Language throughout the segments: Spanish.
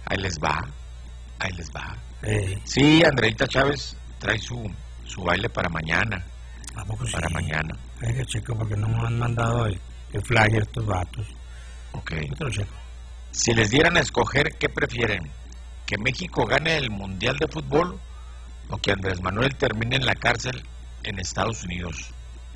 Ahí les va. Sí, Andreita Chávez trae su baile para mañana. ¿A poco sí? Para mañana. Hay que checo porque no me han mandado el flyer estos vatos. Ok. Yo te lo checo. Si les dieran a escoger, ¿qué prefieren? ¿Que México gane el Mundial de Fútbol o que Andrés Manuel termine en la cárcel en Estados Unidos?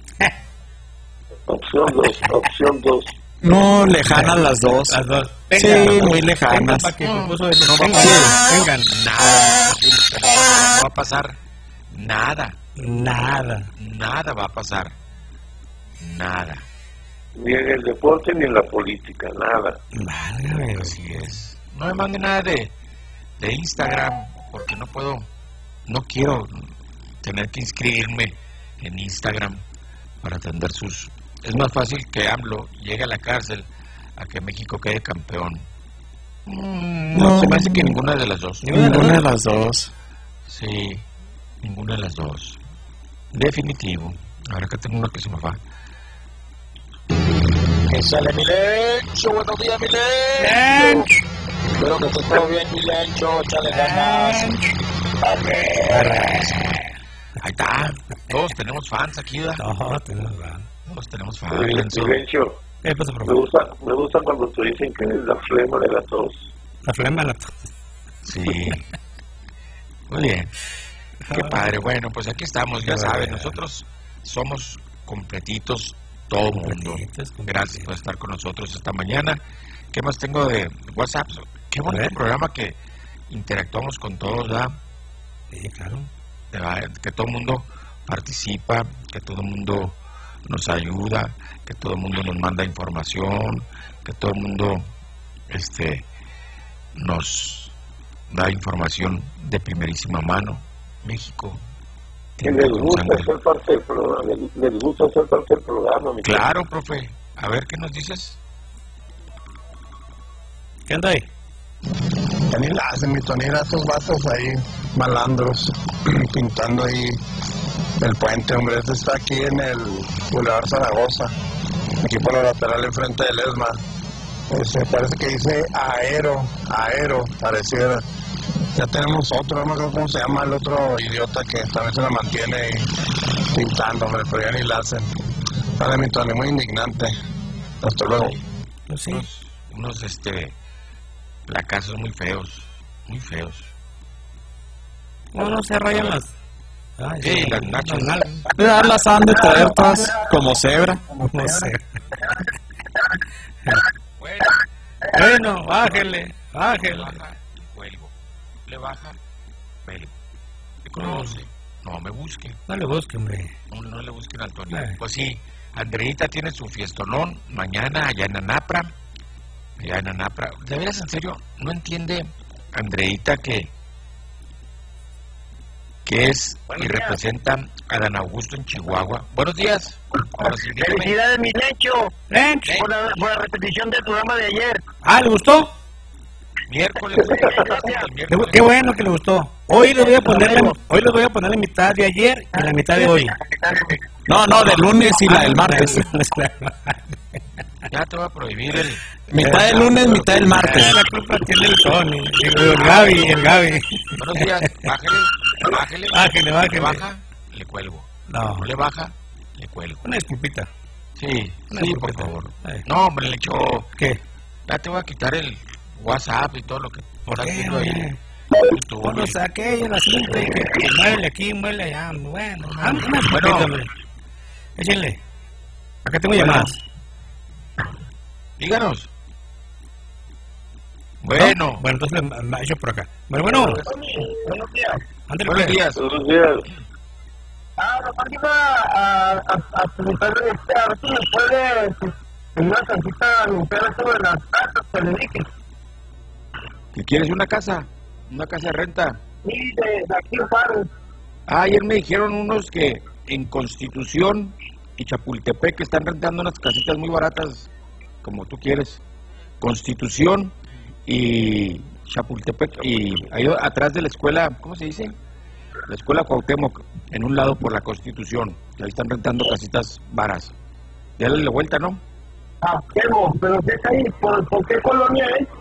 Opción 2. No, lejanas las dos. Las dos. Sí, muy lejanas. Vengan. Nada. No va a pasar nada. Nada Va a pasar. Nada. Ni en el deporte ni en la política, nada. Así es. No me mande nada de Instagram porque no quiero tener que inscribirme en Instagram para atender sus... Es más fácil que AMLO llegue a la cárcel a que México quede campeón. No, se me hace que ninguna de las dos. Ninguna de las dos. Sí, ninguna de las dos. Definitivo. Ahora que tengo una que se me va. Que sale Milencho, buenos días Milencho. Espero que esté todo bien Milencho, échale ganas. Ahí está. Todos tenemos fans aquí, ¿verdad? Todos tenemos fans. Milencho, ¿Qué pasa, profe? me gusta cuando te dicen que es la flema de la tos. La flema de la tos. Sí. Muy bien. Qué padre. Bueno, pues aquí estamos, ya saben, nosotros somos completitos, todo el mundo. Gracias por estar con nosotros esta mañana. ¿Qué más tengo de WhatsApp? Qué bonito programa que interactuamos con todos, ¿verdad? Sí, claro. Que todo el mundo participa, que todo el mundo nos ayuda, que todo el mundo nos manda información, que todo el mundo nos da información de primerísima mano. México. Que les gusta ser parte del programa. Les gusta ser parte del programa. Claro, profe. A ver, ¿qué nos dices? ¿Qué anda ahí? Ya ni la hacen, mi tonera, estos vatos ahí, malandros, pintando ahí el puente, hombre. Este está aquí en el Boulevard Zaragoza, aquí por la lateral enfrente del ESMA. Parece que dice aero, pareciera. Ya tenemos otro, no me acuerdo cómo se llama el otro idiota que también se la mantiene ahí pintando, hombre, pero ya ni la hacen. Vale, mi tonera, muy indignante. Hasta luego. Pues sí. Unos placazos muy feos. No se rayan las... Sí, las nachas. Ya las han de traer todas como cebra. No sé. Bueno, bájele. Baja, cuelgo. Le baja, cuelgo. ¿Me conoce? No me busque. No le busque, hombre. No le busquen al Tony. Pues sí, Andreita tiene su fiestonón mañana allá en Anapra. De veras, en serio, no entiende Andreita que es y representa a Dan Augusto en Chihuahua. Buenos días. Ahora sí, felicidades, mi Lencho. Por la repetición del programa de ayer. ¿Le gustó? Miércoles. Qué bueno que le gustó. Hoy les voy a poner la mitad de ayer y la mitad de hoy. No, del lunes y la del martes. Ya te va a prohibir el... Mitad del lunes, mitad del martes. La culpa tiene el Tony, el Gaby. Buenos días, bájele. Bájele. Le baja, le cuelgo. No le baja, le cuelgo. Una disculpita. Sí, por favor. No, hombre, le echo... ¿Qué? Ya te voy a quitar el WhatsApp y todo lo que... ¿Por qué, ahí. Bueno, saqué yo la cinta y que muele aquí, muele allá. Bueno, échenle. Acá tengo llamadas. Díganos. Bueno, entonces me ha hecho por acá. Bueno. Buenos días. Buenos días. Nomás iba a preguntarle a ver si me puede en una casita limpiar eso de las casas que le dije. ¿Qué quieres? ¿Una casa? ¿Una casa de renta? Sí, de aquí en Juárez. Ayer me dijeron unos que en Constitución y Chapultepec están rentando unas casitas muy baratas, como tú quieres. Constitución y Chapultepec, y ahí atrás de la escuela, ¿cómo se dice? La escuela Cuauhtémoc, en un lado por la Constitución. Ahí están rentando casitas varas. Dale la vuelta, ¿no? Pero ¿qué es ahí? ¿Por qué colonia es?